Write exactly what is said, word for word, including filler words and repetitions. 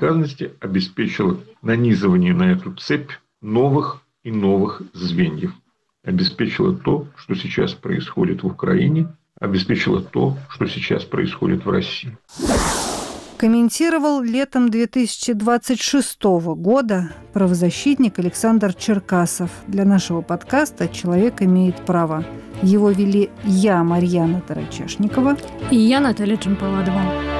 безнаказанности обеспечила нанизывание на эту цепь новых и новых звеньев. Обеспечила то, что сейчас происходит в Украине, обеспечила то, что сейчас происходит в России. Комментировал летом две тысячи двадцать шестого года правозащитник Александр Черкасов. Для нашего подкаста «Человек имеет право». Его вели я, Марьяна Тарачешникова. И я, Наталья Джампаладова.